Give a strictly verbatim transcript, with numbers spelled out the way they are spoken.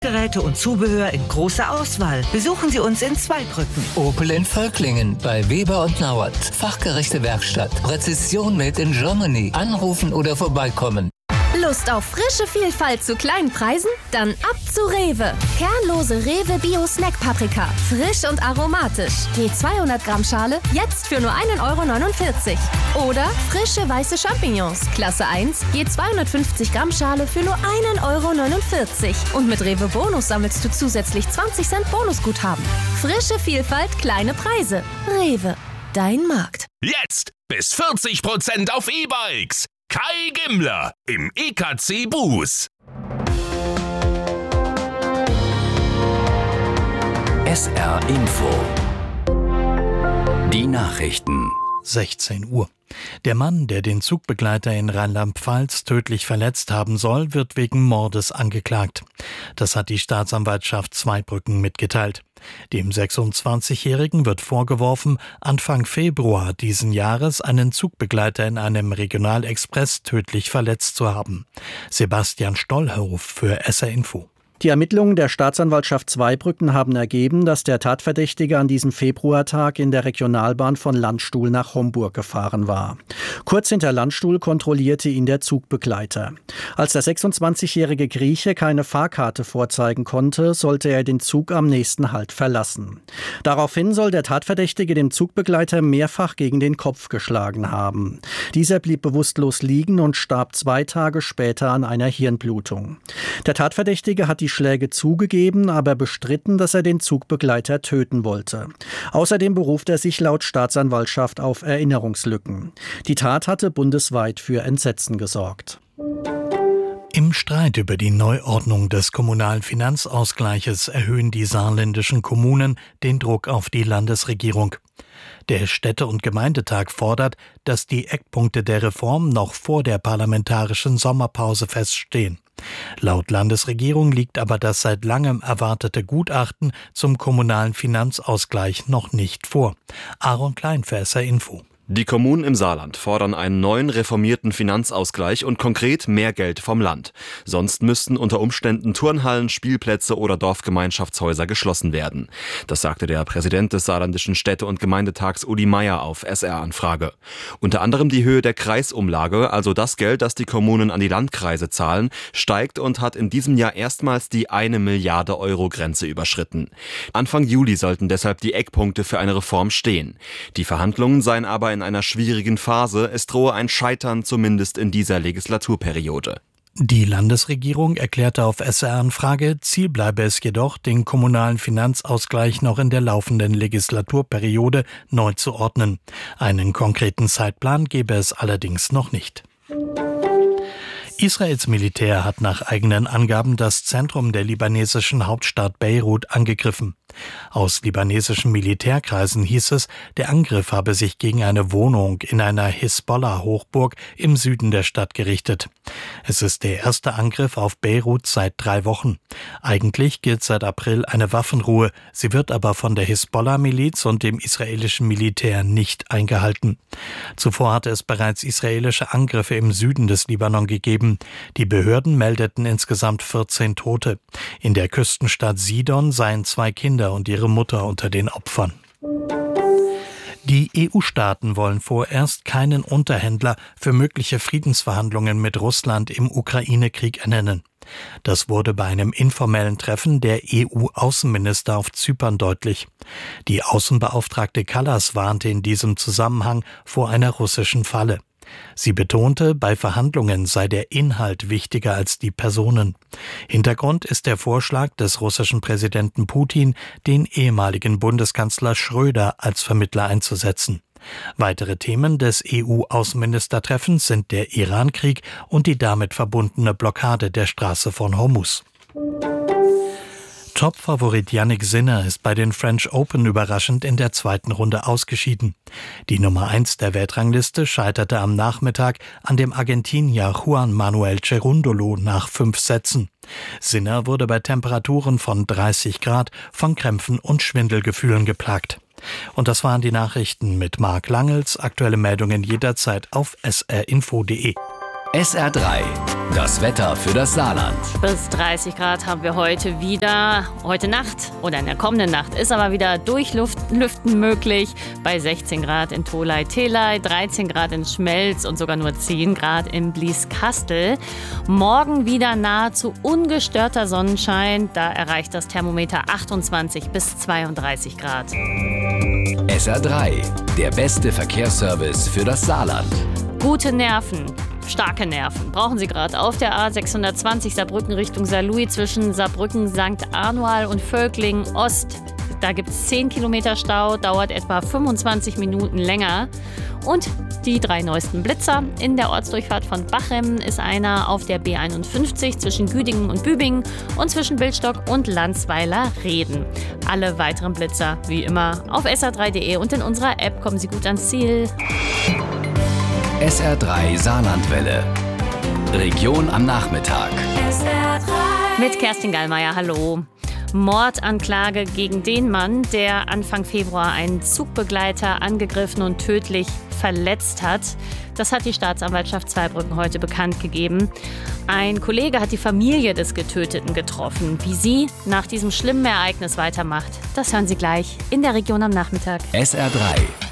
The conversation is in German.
Geräte und Zubehör in großer Auswahl. Besuchen Sie uns in Zweibrücken. Opel in Völklingen bei Weber und Nauert. Fachgerechte Werkstatt. Präzision made in Germany. Anrufen oder vorbeikommen. Lust auf frische Vielfalt zu kleinen Preisen? Dann ab zu Rewe. Kernlose Rewe Bio Snack Paprika. Frisch und aromatisch. Je zweihundert Gramm Schale jetzt für nur ein Euro neunundvierzig. Oder frische weiße Champignons. Klasse eins. Je zweihundertfünfzig Gramm Schale für nur ein Euro neunundvierzig. Und mit Rewe Bonus sammelst du zusätzlich zwanzig Cent Bonusguthaben. Frische Vielfalt, kleine Preise. Rewe. Dein Markt. Jetzt bis vierzig Prozent auf E-Bikes. Kai Gimmler im E K C Buß. S R Info. Die Nachrichten. sechzehn Uhr. Der Mann, der den Zugbegleiter in Rheinland-Pfalz tödlich verletzt haben soll, wird wegen Mordes angeklagt. Das hat die Staatsanwaltschaft Zweibrücken mitgeteilt. Dem sechsundzwanzigjährigen wird vorgeworfen, Anfang Februar diesen Jahres einen Zugbegleiter in einem Regionalexpress tödlich verletzt zu haben. Sebastian Stollhoff für S R Info. Die Ermittlungen der Staatsanwaltschaft Zweibrücken haben ergeben, dass der Tatverdächtige an diesem Februartag in der Regionalbahn von Landstuhl nach Homburg gefahren war. Kurz hinter Landstuhl kontrollierte ihn der Zugbegleiter. Als der sechsundzwanzigjährige Grieche keine Fahrkarte vorzeigen konnte, sollte er den Zug am nächsten Halt verlassen. Daraufhin soll der Tatverdächtige dem Zugbegleiter mehrfach gegen den Kopf geschlagen haben. Dieser blieb bewusstlos liegen und starb zwei Tage später an einer Hirnblutung. Der Tatverdächtige hat die Schläge zugegeben, aber bestritten, dass er den Zugbegleiter töten wollte. Außerdem beruft er sich laut Staatsanwaltschaft auf Erinnerungslücken. Die Tat hatte bundesweit für Entsetzen gesorgt. Im Streit über die Neuordnung des kommunalen Finanzausgleiches erhöhen die saarländischen Kommunen den Druck auf die Landesregierung. Der Städte- und Gemeindetag fordert, dass die Eckpunkte der Reform noch vor der parlamentarischen Sommerpause feststehen. Laut Landesregierung liegt aber das seit langem erwartete Gutachten zum kommunalen Finanzausgleich noch nicht vor. Aaron Klein für S R Info. Die Kommunen im Saarland fordern einen neuen reformierten Finanzausgleich und konkret mehr Geld vom Land. Sonst müssten unter Umständen Turnhallen, Spielplätze oder Dorfgemeinschaftshäuser geschlossen werden. Das sagte der Präsident des saarländischen Städte- und Gemeindetags Udi Meier auf S R-Anfrage. Unter anderem die Höhe der Kreisumlage, also das Geld, das die Kommunen an die Landkreise zahlen, steigt und hat in diesem Jahr erstmals die eine Milliarde Euro Grenze überschritten. Anfang Juli sollten deshalb die Eckpunkte für eine Reform stehen. Die Verhandlungen seien aber in einer schwierigen Phase. Es drohe ein Scheitern, zumindest in dieser Legislaturperiode. Die Landesregierung erklärte auf S R-Anfrage, Ziel bleibe es jedoch, den kommunalen Finanzausgleich noch in der laufenden Legislaturperiode neu zu ordnen. Einen konkreten Zeitplan gebe es allerdings noch nicht. Israels Militär hat nach eigenen Angaben das Zentrum der libanesischen Hauptstadt Beirut angegriffen. Aus libanesischen Militärkreisen hieß es, der Angriff habe sich gegen eine Wohnung in einer Hisbollah-Hochburg im Süden der Stadt gerichtet. Es ist der erste Angriff auf Beirut seit drei Wochen. Eigentlich gilt seit April eine Waffenruhe, sie wird aber von der Hisbollah-Miliz und dem israelischen Militär nicht eingehalten. Zuvor hatte es bereits israelische Angriffe im Süden des Libanon gegeben. Die Behörden meldeten insgesamt vierzehn Tote. In der Küstenstadt Sidon seien zwei Kinder und ihre Mutter unter den Opfern. Die E U-Staaten wollen vorerst keinen Unterhändler für mögliche Friedensverhandlungen mit Russland im Ukraine-Krieg ernennen. Das wurde bei einem informellen Treffen der E U-Außenminister auf Zypern deutlich. Die Außenbeauftragte Kallas warnte in diesem Zusammenhang vor einer russischen Falle. Sie betonte, bei Verhandlungen sei der Inhalt wichtiger als die Personen. Hintergrund ist der Vorschlag des russischen Präsidenten Putin, den ehemaligen Bundeskanzler Schröder als Vermittler einzusetzen. Weitere Themen des E U-Außenministertreffens sind der Iran-Krieg und die damit verbundene Blockade der Straße von Hormuz. Top-Favorit Jannik Sinner ist bei den French Open überraschend in der zweiten Runde ausgeschieden. Die Nummer eins der Weltrangliste scheiterte am Nachmittag an dem Argentinier Juan Manuel Cerundolo nach fünf Sätzen. Sinner wurde bei Temperaturen von dreißig Grad von Krämpfen und Schwindelgefühlen geplagt. Und das waren die Nachrichten mit Marc Langels. Aktuelle Meldungen jederzeit auf s r info punkt d e. S R drei Das Wetter für das Saarland. Bis dreißig Grad haben wir heute wieder. Heute Nacht oder in der kommenden Nacht ist aber wieder Durchlüften möglich. Bei sechzehn Grad in Tholey-Theley, dreizehn Grad in Schmelz und sogar nur zehn Grad in Blieskastel. Morgen wieder nahezu ungestörter Sonnenschein. Da erreicht das Thermometer achtundzwanzig bis zweiunddreißig Grad. S R drei, der beste Verkehrsservice für das Saarland. Gute Nerven. Starke Nerven brauchen Sie gerade auf der A sechshundertzwanzig Saarbrücken Richtung Saarlouis zwischen Saarbrücken, Sankt Anual und Völklingen Ost. Da gibt es zehn Kilometer Stau, dauert etwa fünfundzwanzig Minuten länger. Und die drei neuesten Blitzer. In der Ortsdurchfahrt von Bachem ist einer auf der B einundfünfzig zwischen Güdingen und Bübingen und zwischen Bildstock und Landsweiler-Reden. Alle weiteren Blitzer, wie immer, auf S R drei punkt de und in unserer App. Kommen Sie gut ans Ziel. S R drei Saarlandwelle. Region am Nachmittag. S R drei. Mit Kerstin Gallmeier, hallo. Mordanklage gegen den Mann, der Anfang Februar einen Zugbegleiter angegriffen und tödlich verletzt hat. Das hat die Staatsanwaltschaft Zweibrücken heute bekannt gegeben. Ein Kollege hat die Familie des Getöteten getroffen. Wie sie nach diesem schlimmen Ereignis weitermacht, das hören Sie gleich in der Region am Nachmittag. S R drei